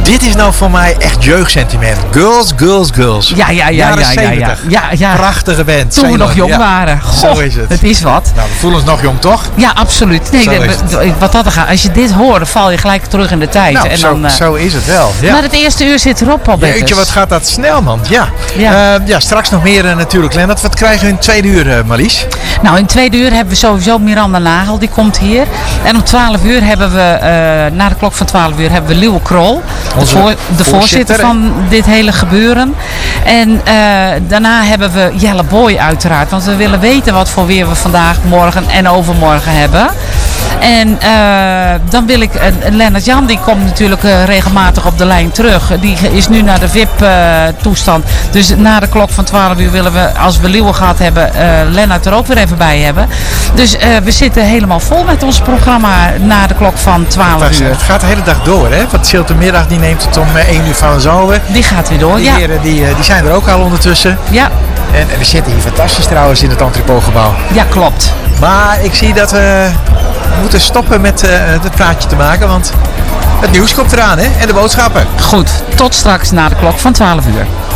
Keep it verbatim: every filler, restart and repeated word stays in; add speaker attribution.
Speaker 1: Dit is nou voor mij echt jeugdsentiment. Girls, girls, girls.
Speaker 2: Ja, ja, ja,
Speaker 1: Jaren
Speaker 2: ja, ja, ja,
Speaker 1: zeventig.
Speaker 2: ja, ja.
Speaker 1: Prachtige band.
Speaker 2: Toen we nog jong
Speaker 1: ja.
Speaker 2: waren. Goh,
Speaker 1: Zo is het.
Speaker 2: Het is wat.
Speaker 1: Nou, we voelen ons nog jong, toch?
Speaker 2: Ja, absoluut. Nee,
Speaker 1: Zo
Speaker 2: de-
Speaker 1: is het.
Speaker 2: de- wat dat er gaat. Als je dit hoort, dan val je gelijk terug in de tijd.
Speaker 1: Nou,
Speaker 2: en
Speaker 1: zo,
Speaker 2: dan, eh,
Speaker 1: zo is het wel. Ja.
Speaker 2: Maar het eerste uur zit erop al, Bertus.
Speaker 1: Jeetje, wat gaat dat snel, man. Ja,
Speaker 2: Ja.
Speaker 1: ja. ja straks nog meer uh, natuurlijk. Lennart, wat krijgen we in het tweede uur, uh, Marlies?
Speaker 2: Nou, in het tweede uur hebben we sowieso Miranda Nagel, die komt hier. En om twaalf uur hebben we, uh, na de klok van twaalf uur, hebben we Liewe Krol. De,
Speaker 1: Onze
Speaker 2: voor, de voorzitter,
Speaker 1: voorzitter, hè?
Speaker 2: van dit hele gebeuren. En uh, daarna hebben we Jelle Boy uiteraard. Want we willen weten wat voor weer we vandaag, morgen en overmorgen hebben. En uh, dan wil ik, uh, Lennart Jan die komt natuurlijk uh, regelmatig op de lijn terug. Die is nu naar de V I P-toestand. dus na de klok van twaalf uur willen we, als we Liewe gehad hebben, uh, Lennart er ook weer even bij hebben. Dus uh, we zitten helemaal vol met ons programma na de klok van twaalf
Speaker 1: Het,
Speaker 2: uur.
Speaker 1: het gaat de hele dag door, hè? Want Ziltermiddag die neemt het om uh, één uur van zouden.
Speaker 2: Die gaat weer door,
Speaker 1: Die
Speaker 2: ja.
Speaker 1: heren die, uh, die zijn er ook al ondertussen.
Speaker 2: Ja,
Speaker 1: En, en we zitten hier fantastisch trouwens in het entrepotgebouw.
Speaker 2: ja, klopt.
Speaker 1: Maar ik zie dat we moeten stoppen met uh, het praatje te maken, want het nieuws komt eraan, hè? En de boodschappen.
Speaker 2: Goed, tot straks na de klok van twaalf uur.